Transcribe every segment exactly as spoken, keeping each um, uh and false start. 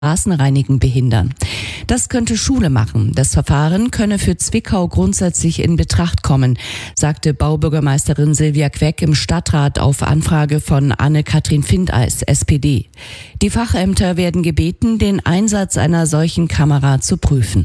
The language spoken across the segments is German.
Straßenreinigen behindern. Das könnte Schule machen. Das Verfahren könne für Zwickau grundsätzlich in Betracht kommen, sagte Baubürgermeisterin Silvia Queck im Stadtrat auf Anfrage von Anne-Kathrin Findeis, S P D. Die Fachämter werden gebeten, den Einsatz einer solchen Kamera zu prüfen.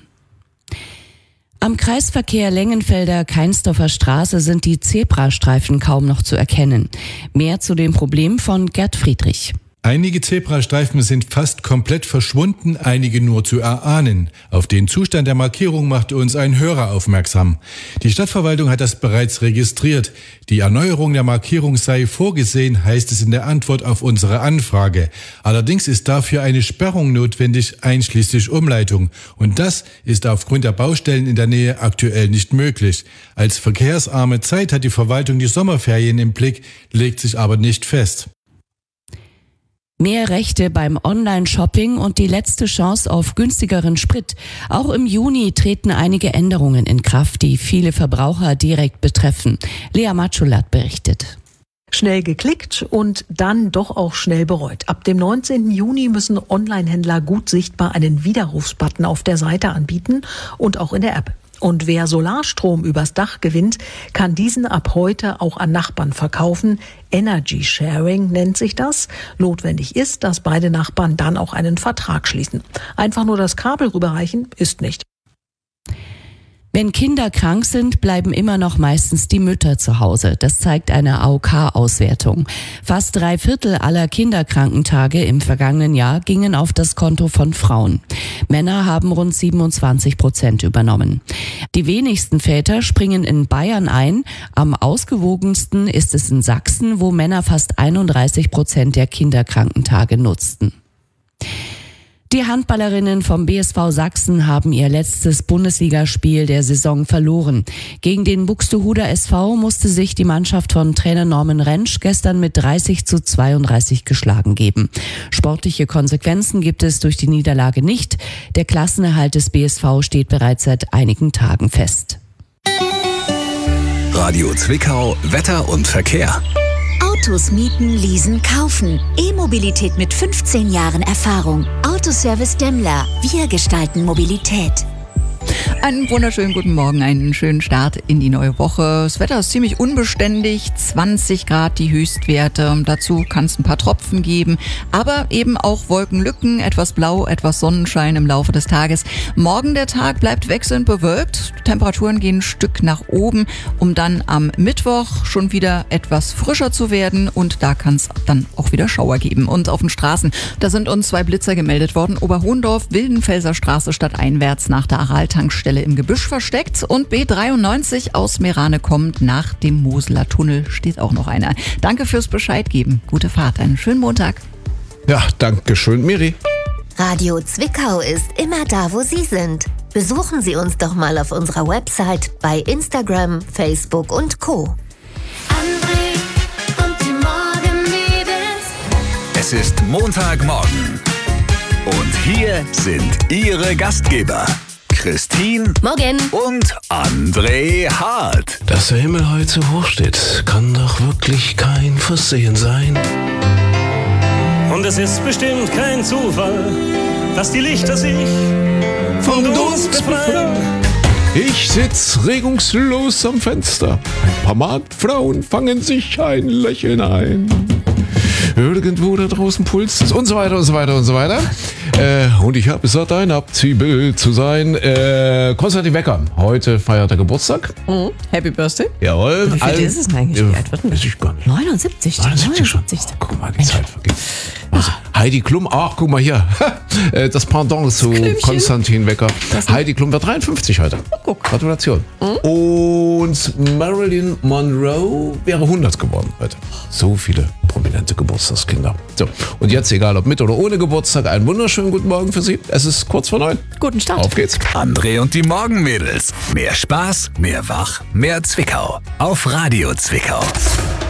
Am Kreisverkehr Lengenfelder-Keinsdorfer Straße sind die Zebrastreifen kaum noch zu erkennen. Mehr zu dem Problem von Gerd Friedrich. Einige Zebrastreifen sind fast komplett verschwunden, einige nur zu erahnen. Auf den Zustand der Markierung machte uns ein Hörer aufmerksam. Die Stadtverwaltung hat das bereits registriert. Die Erneuerung der Markierung sei vorgesehen, heißt es in der Antwort auf unsere Anfrage. Allerdings ist dafür eine Sperrung notwendig, einschließlich Umleitung. Und das ist aufgrund der Baustellen in der Nähe aktuell nicht möglich. Als verkehrsarme Zeit hat die Verwaltung die Sommerferien im Blick, legt sich aber nicht fest. Mehr Rechte beim Online-Shopping und die letzte Chance auf günstigeren Sprit. Auch im Juni treten einige Änderungen in Kraft, die viele Verbraucher direkt betreffen. Lea Matschulat berichtet. Schnell geklickt und dann doch auch schnell bereut. Ab dem neunzehnten Juni müssen Online-Händler gut sichtbar einen Widerrufsbutton auf der Seite anbieten und auch in der App. Und wer Solarstrom übers Dach gewinnt, kann diesen ab heute auch an Nachbarn verkaufen. Energy Sharing nennt sich das. Notwendig ist, dass beide Nachbarn dann auch einen Vertrag schließen. Einfach nur das Kabel rüberreichen ist nicht. Wenn Kinder krank sind, bleiben immer noch meistens die Mütter zu Hause. Das zeigt eine A O K-Auswertung. Fast drei Viertel aller Kinderkrankentage im vergangenen Jahr gingen auf das Konto von Frauen. Männer haben rund siebenundzwanzig Prozent übernommen. Die wenigsten Väter springen in Bayern ein. Am ausgewogensten ist es in Sachsen, wo Männer fast einunddreißig Prozent der Kinderkrankentage nutzten. Die Handballerinnen vom B S V Sachsen haben ihr letztes Bundesligaspiel der Saison verloren. Gegen den Buxtehuder S V musste sich die Mannschaft von Trainer Norman Rentsch gestern mit dreißig zu zweiunddreißig geschlagen geben. Sportliche Konsequenzen gibt es durch die Niederlage nicht. Der Klassenerhalt des B S V steht bereits seit einigen Tagen fest. Radio Zwickau, Wetter und Verkehr. Autos mieten, leasen, kaufen. E-Mobilität mit fünfzehn Jahren Erfahrung. Autoservice Demmler. Wir gestalten Mobilität. Einen wunderschönen guten Morgen, einen schönen Start in die neue Woche. Das Wetter ist ziemlich unbeständig, zwanzig Grad die Höchstwerte. Dazu kann es ein paar Tropfen geben, aber eben auch Wolkenlücken, etwas Blau, etwas Sonnenschein im Laufe des Tages. Morgen der Tag bleibt wechselnd bewölkt, Temperaturen gehen ein Stück nach oben, um dann am Mittwoch schon wieder etwas frischer zu werden und da kann es dann auch wieder Schauer geben. Und auf den Straßen, da sind uns zwei Blitzer gemeldet worden. Oberhohendorf, Wildenfelser Straße stadteinwärts nach der Aral-Tankstelle im Gebüsch versteckt und B dreiundneunzig aus Merane kommt nach dem Moseler Tunnel steht auch noch einer. Danke fürs Bescheid geben. Gute Fahrt, einen schönen Montag. Ja, danke schön, Miri. Radio Zwickau ist immer da, wo Sie sind. Besuchen Sie uns doch mal auf unserer Website, bei Instagram, Facebook und Co. André und die Morgenmädels. Es ist Montagmorgen. Und hier sind Ihre Gastgeber. Christine Morgen und André Hart. Dass der Himmel heute so hoch steht, kann doch wirklich kein Versehen sein. Und es ist bestimmt kein Zufall, dass die Lichter sich vom Dunst befreien. Ich sitz regungslos am Fenster. Ein paar Marktfrauen fangen sich ein Lächeln ein. Irgendwo da draußen pulst und so weiter und so weiter und so weiter. Äh, und ich habe satt, ein Abziehbild zu sein. Äh, Konstantin Wecker, heute feiert er Geburtstag. Mhm. Happy Birthday. Jawohl. Wie viel ist es denn eigentlich? Wie alt wird denn das? Weiß ich gar nicht. neunundsiebzig. neunundsiebzig schon. Oh, guck mal, die Zeit vergeht. Also, Heidi Klum, ach, guck mal hier. Das Pendant zu Klümchen. Konstantin Wecker. Heidi Klum wird dreiundfünfzig heute. Guck. Gratulation. Mhm. Und Marilyn Monroe wäre hundert geworden heute. So viele prominente Geburtstagskinder. So, und jetzt, egal ob mit oder ohne Geburtstag, einen wunderschönen guten Morgen für Sie. Es ist kurz vor neun. Guten Start. Auf geht's. André und die Morgenmädels. Mehr Spaß, mehr Wach, mehr Zwickau. Auf Radio Zwickau.